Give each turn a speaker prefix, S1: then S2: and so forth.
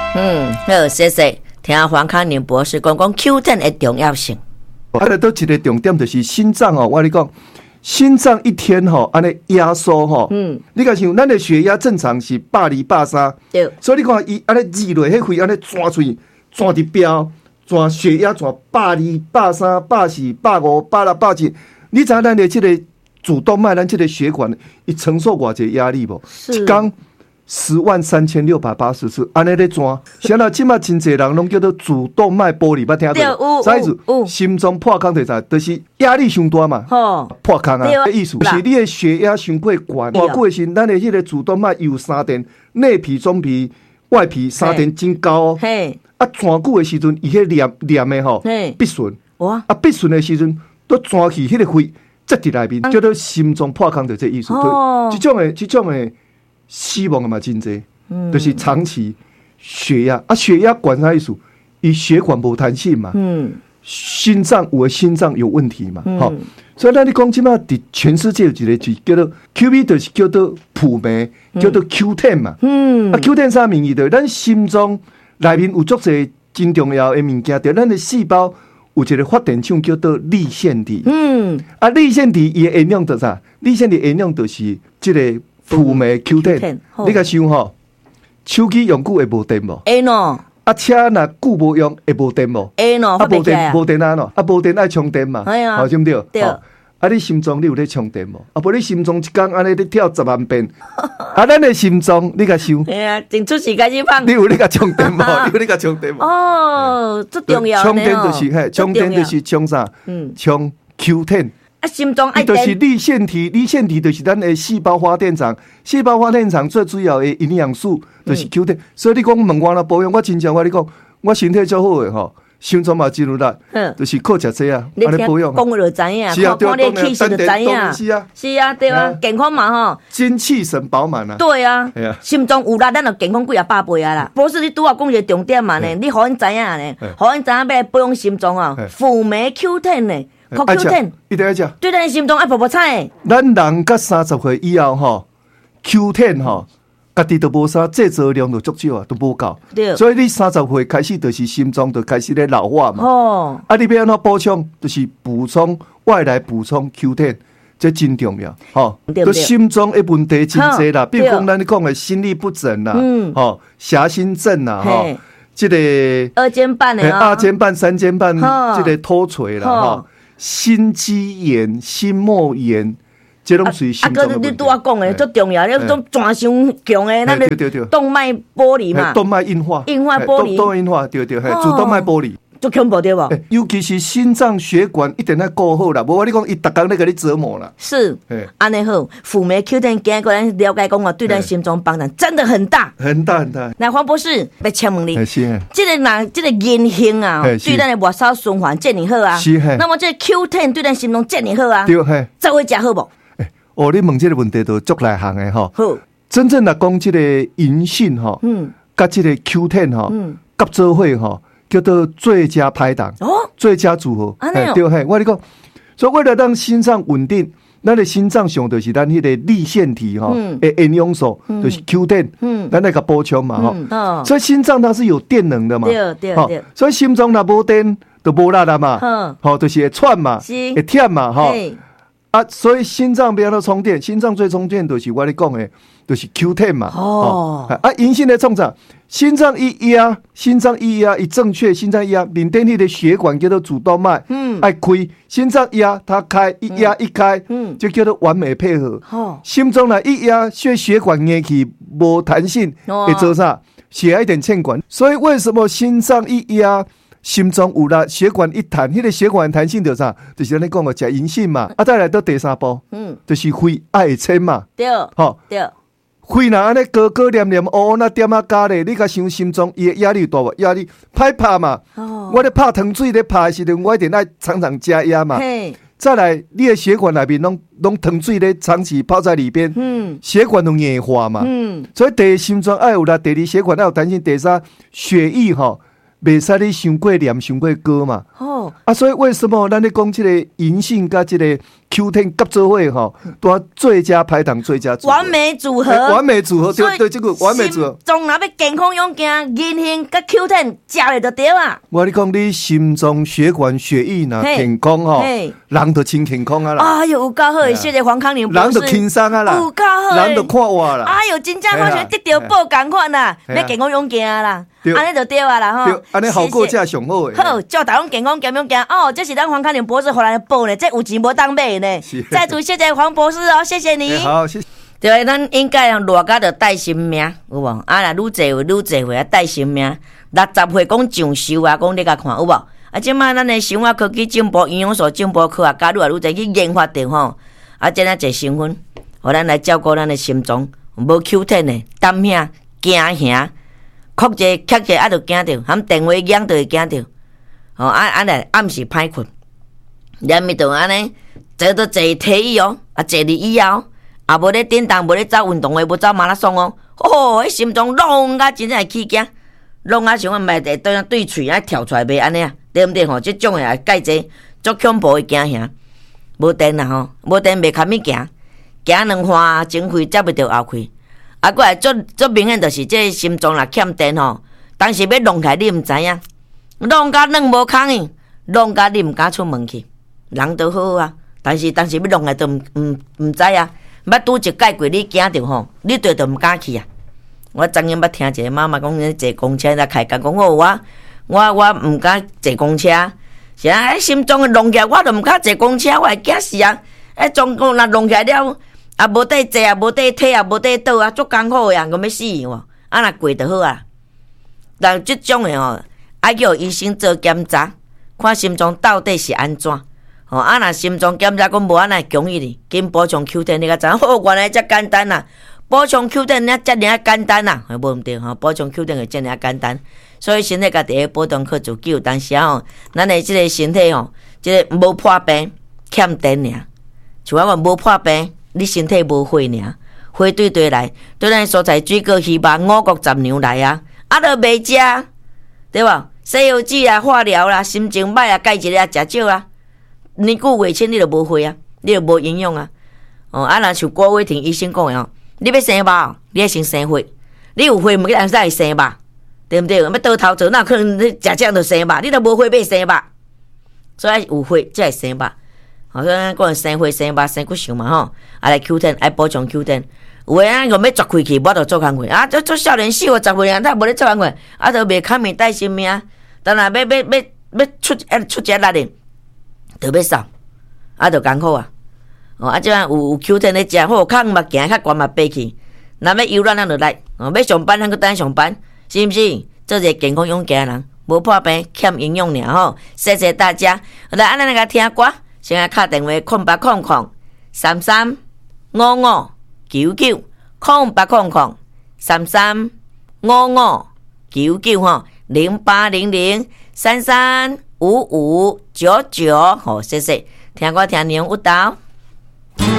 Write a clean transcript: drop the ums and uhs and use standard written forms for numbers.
S1: 好，谢谢。听黄康宁博士讲Q10的重要性。
S2: 都一个重点就是心脏哦，我跟你讲，心脏一天安尼压缩你看像咱的血压正常是120、130，
S1: 对，
S2: 所以你看伊安尼挤落，迄肺安尼抓嘴，抓伫标，抓血压抓120、130、140、150、160、170，你知影咱的这个主动脉，咱这个血管，伊承受偌济压力无？一天103680次，安尼咧转。现在即马真侪人拢叫做主动脉剥离，捌听过？啥意思？心脏破空就啥？就是压力伤大嘛，破空啊。这意思是你的血压伤过悬，偌久的时，咱的迄个主动脉有三电，内皮、中皮、外皮三电真高哦。啊，转久的时阵，伊迄黏的闭顺。哇！啊，闭顺的时阵，都转去迄个肺塞伫内面，叫做心脏破空，就这意思。这种的。死亡的嘛真济，就是长期血压血压管啥意思？伊血管无弹性嘛，心脏有的心脏有问题嘛，所以咱你讲即马伫全世界有一个字叫做 QV， 就是叫做普酶，叫做 Q10 嘛，Q10 啥名义的？咱心脏内面有足侪真重要的物件，对咱的细胞有一个发电厂叫做粒线体，粒线体伊的原料就是啥？粒线体原料就是这个。普酶 Q10， 你甲想手机用久会无电无？
S1: 会喏。
S2: 车若久无用会无电无？
S1: 会喏。
S2: 无电喏？无电爱充电嘛？对不对？
S1: 对。
S2: 你心脏你有咧充电无？无你心脏一天安尼咧跳10万遍，咱的心脏你甲想？
S1: 真出事开始放。
S2: 你有咧甲充电无？你有咧甲充电无？
S1: 哦，最重要。
S2: 充电就是充电就是充啥？充 Q10。
S1: 心脏爱
S2: 电，就是粒线体就是咱的细胞发电厂，细胞发电厂最主要的营养素就是 Q10，所以你讲问我若保养，我真正我你讲，我身体足好的吼，心脏嘛真有力，就是靠食这啊，安尼保养。
S1: 讲就知影，看你气色就知影，是啊，对啊，健康嘛吼，
S2: 精气神饱满啊。
S1: 对啊，心脏有力，咱就健康几百倍啊啦。博士，你拄啊讲一个重点嘛呢，你互因知影呢，互因知影要来保养心脏啊，辅酶 Q10 呢。Q10
S2: 一定要食，
S1: 对咱心脏爱补菜。
S2: 咱人到30岁以后Q10家己都无啥制造量就足少啊，都无够。所以你30岁开始就是心脏就开始咧老化嘛。你要安怎补充？就是外来补充 Q10，这真重要。对心脏的问题真多啦，比如讲咱讲的心律不整啦，狭心症啦，这个
S1: 二尖瓣的
S2: 2尖瓣、3尖瓣，这个脱垂啦，心肌炎、心膜炎，这拢属于心脏的问题。
S1: 你拄啊讲的最重要，那种转伤强的，咱的动脉剥离嘛，
S2: 动脉硬化
S1: 剥离，
S2: 动脉硬化，对，主动脉剥离。
S1: 足恐怖对不？
S2: 尤其是心脏血管一定要顾好啦，无我你讲，伊逐工咧给你折磨啦。
S1: 是，安尼好，辅酶 Q10 今个咱了解讲啊，对咱心脏帮助真的很大，
S2: 很大很大。
S1: 那黄博士来请问你，
S2: 这
S1: 个银杏啊，对咱的末梢循环健好啊。
S2: 是。
S1: 那么这 Q10 对咱心脏健好啊。
S2: 对。
S1: 这会食好无？
S2: 你问这个问题都足内行的吼。
S1: 好。
S2: 真正来讲，这个银杏吼，甲这个 Q10吼，合作伙吼。叫做最佳拍档，最佳组合，对，我跟你讲，所以为了让心脏稳定，咱的心脏上就是咱迄个粒线体的营养素，就是 Q10，咱那个补充嘛，所以心脏它是有电能的嘛，
S1: 对，
S2: 所以心脏若无电就无力啦嘛，就是会喘嘛，会忝嘛，所以心脏不要它充电，心脏最充电就是我跟你讲的，就是 Q10 嘛，银杏在创啥？心脏一压，一正确，心脏一压，里面的血管叫做主动脉，爱开，心脏一压它开，一压一开，就叫做完美配合。心脏呢一压，血管硬起无弹性，会做啥？血压一点欠管。所以为什么心脏一压，心脏有力，血管一弹，那个血管弹性就啥？就是咱讲的吃银杏嘛。再来到第三步，就是肺爱撑嘛。
S1: 对，
S2: 肺若安尼高黏黏乌那点啊加咧，你甲想心脏伊的压力大无？压力歹拍嘛。我咧拍糖水咧拍的时阵，我一定爱常常加压嘛。再来，你的血管内面拢糖水咧长期泡在里边，血管都硬化嘛。所以第一心脏爱有力，第二血管爱有弹性，第三血液袂使你伤过黏伤过高嘛。所以为什么咱咧讲这个银杏甲这个 Q10 合做伙吼，都最佳排糖最佳组合，
S1: 完美组合，
S2: 完美组合，对，这个完美组合。
S1: 心脏若要健康勇敢，银杏甲 Q10 食了就对啊。
S2: 我你讲你心脏血管血液若健康吼，人就真健康啊啦。
S1: 哎呦，有够好，谢谢黄康宁博士。
S2: 人就轻松啊啦，
S1: 有够好，
S2: 人就看活啦。
S1: 哎呦，真正好像得到宝同款啦，要健康勇敢啦，安尼就对啊啦吼。
S2: 安尼效果才上好诶。
S1: 好，祝大家健康勇敢哦，这是咱黄康宁博士回来的宝呢，这有钱无当买呢。再次谢谢黄博士哦，谢谢你。
S2: 好，谢谢。
S1: 对，咱应该热甲着带性命，有无？啊，若愈济岁啊，带性命。60岁讲上修啊，讲你甲看有无？啊，即摆咱的生活科技进步，营养素进步，科学家愈济去研发着吼。啊，这样一成分，互咱来照顾咱的心脏，无 Q10的，胆兄、惊兄，哭者、咳者，啊，着惊着，含电话响着会惊着。吼，啊来暗时歹困，连咪着安尼。坐到坐体育哦，啊坐伫以后，啊无咧电动，无咧走运动的，无走马拉松哦，迄心脏拢甲真正会起惊，拢啊像袂会对喙啊跳出来袂安尼啊，对毋对吼？即种诶介济足恐怖诶惊吓，无电啦吼，无电袂堪物行，行两花前开接袂着后开，啊过来足明显就是这心脏若欠电吼，当时要弄起来你毋知影，弄甲软无空去，弄甲你毋敢出门去，人都好啊。但是要弄来都唔知啊，捌拄一届过你惊着吼，你对都唔敢去啊。我昨天捌听一个妈妈讲，坐公车来开讲，讲我唔敢坐公车，是啊，心脏弄起来我都唔敢坐公车，我会惊死啊！总共若弄起来了，啊无得坐啊，无得退啊，无得倒啊，足艰苦呀，咁要死喎！啊若过就好啊。但即种的吼，爱叫医生做检查，看心脏到底是安怎。哦，啊，若心脏检查讲无安尼容易哩，紧补充 Q10 你甲知影？哦，原来遮简单啦，补充 Q10 遮尔简单啦，无毋对吼，补充 Q10 就遮尔简单。所以身体家己会保重靠自己，有当时吼，咱的即个身体吼，即个无破病，欠电尔。像我讲无破病，你身体无火尔，火对来，对咱所在水果、鱼肉、五谷杂粮来啊，啊，都袂食，对无？西药剂啊、化疗啦、心情歹啊、钙质啊，食少啦。年久月深，你就无血啊，你就无营养啊。哦，啊，若像郭伟霆医生讲的哦，你要生肉，你要先生血。你有血，毋去按怎会生肉，对毋对？要倒头做，哪可能你食这样就生肉？你都无血，要生肉，所以有血才会生肉。好，所以咱讲生血、生肉、生骨相嘛吼。啊，来 Q10，爱补充 Q10。有诶啊，用要绝开去，我就做工课啊，做少年死活10岁人，他无咧做工课，啊，就袂堪面带性命。当然要出这力的。特别少，啊，就艰苦啊！哦，啊，即摆有 Q10 咧食，好康嘛行较悬嘛爬去。若要游览，咱就来。哦，要上班，咱去等上班，是毋是？做一个健康勇敢的人，无破病，欠营养尔吼。谢谢大家。来，咱来甲听歌，先来敲电话0800335599 0800335599吼0800335599，好，谢谢。听歌听内容有道。